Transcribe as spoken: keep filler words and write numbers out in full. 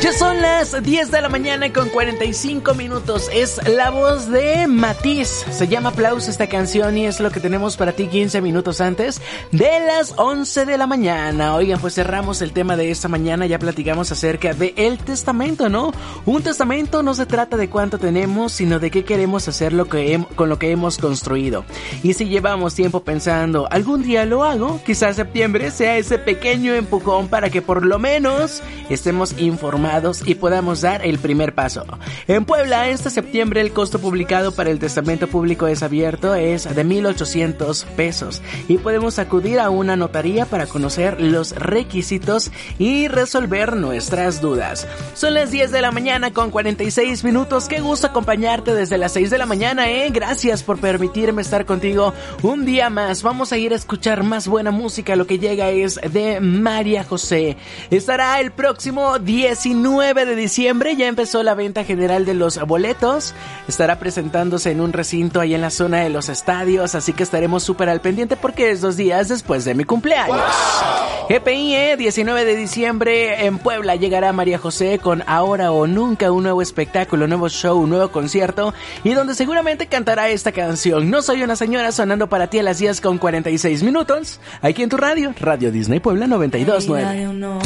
Ya son las diez de la mañana con cuarenta y cinco minutos. Es la voz de Matiz. Se llama Aplausos esta canción y es lo que tenemos para ti quince minutos antes de las once de la mañana. Oigan, pues cerramos el tema de esta mañana. Ya platicamos acerca de el testamento, ¿no? Un testamento no se trata de cuánto tenemos, sino de qué queremos hacer lo que hem- con lo que hemos construido. Y si llevamos tiempo pensando, algún día lo hago, quizás septiembre sea ese pequeño empujón para que por lo menos estemos informados y podamos dar el primer paso. En Puebla, este septiembre, el costo publicado para el testamento público desabierto es de mil ochocientos pesos y podemos acudir a una notaría para conocer los requisitos y resolver nuestras dudas. Son las diez de la mañana con cuarenta y seis minutos. Qué gusto acompañarte desde las seis de la mañana, ¿eh? Gracias por permitirme estar contigo un día más. Vamos a ir a escuchar más buena música. Lo que llega es de María José. Estará el próximo diecinueve de diciembre, ya empezó la venta general de los boletos. Estará presentándose en un recinto ahí en la zona de los estadios, así que estaremos súper al pendiente porque es dos días después de mi cumpleaños. ¡Wow! G P I, eh, diecinueve de diciembre en Puebla llegará María José con Ahora o Nunca, un nuevo espectáculo, un nuevo show, un nuevo concierto y donde seguramente cantará esta canción. No soy una señora, sonando para ti a las diez con cuarenta y seis minutos, aquí en tu radio, Radio Disney Puebla noventa y dos punto nueve.